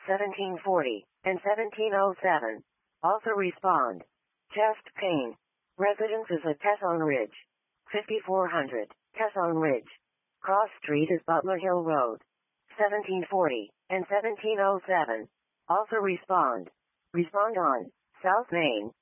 1740, and 1707. Also respond. Chest pain. Residence is at Tesson Ridge. 5400, Tesson Ridge. Cross Street is Butler Hill Road. 1740, and 1707. Also respond. Respond on. South Main,